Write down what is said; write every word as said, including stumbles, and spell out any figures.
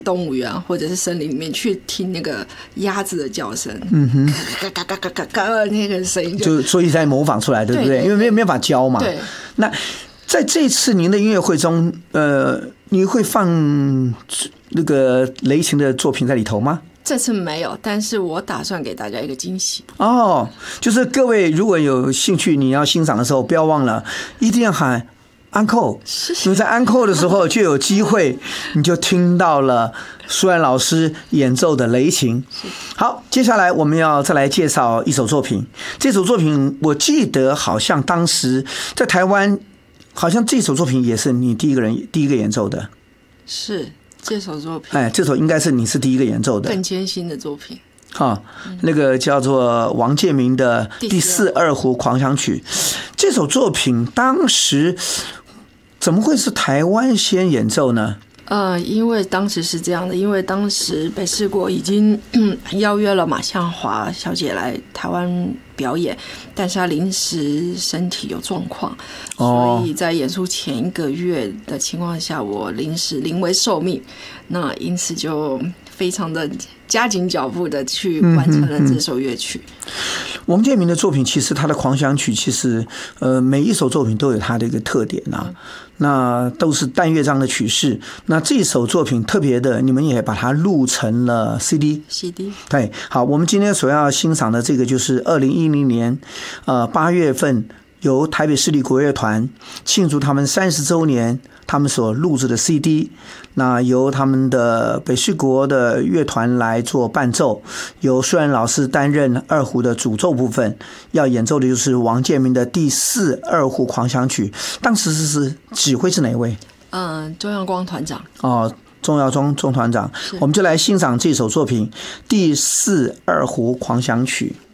动物园或者是森林里面去听那个鸭子的叫声， 嗯哼， 嘎嘎嘎嘎嘎嘎，那个声音就所以才模仿出来，对不对？ 对对对， 因为没有没有办法教嘛。 对。 那在这次您的音乐会中，呃，你会放那个雷琴的作品在里头吗？ 这次没有，但是我打算给大家一个惊喜。 哦，就是各位如果有兴趣你要欣赏的时候，不要忘了一定要喊安扣，你在安扣的时候就有机会，你就听到了舒兰老师演奏的雷琴。好，接下来我们要再来介绍一首作品。这首作品我记得好像当时在台湾，好像这首作品也是你第一个人第一个演奏的。 是这首作品， 哎，这首应该是你是第一个演奏的， 更艰辛的作品。 哈，那个叫做王建民的第四二胡狂想曲。这首作品当时怎么会是台湾先演奏呢？ 呃，因为当时是这样的，因为当时北市国已经邀约了马向华小姐来台湾表演，但是她临时身体有状况，所以在演出前一个月的情况下，我临时临危受命，那因此就非常的加紧脚步的去完成了这首乐曲。嗯嗯嗯， 王建民的作品其实他的狂想曲其实呃每一首作品都有他的一个特点啊，嗯，那都是单乐章的曲式。那这首作品特别的，你们也把它录成了 C D。 C D。 对，好，我们今天所要欣赏的这个就是二零一零年呃八月份由台北市立国乐团庆祝他们三十周年，他们所录制的 C D。那由他们的北市国的乐团来做伴奏，由舒兰老师担任二胡的主奏部分，要演奏的就是王建民的第四二胡狂想曲。当时是指挥是哪位？ 嗯，周耀光团长。 哦，钟耀光钟团长。我们就来欣赏这首作品《第四二胡狂想曲》。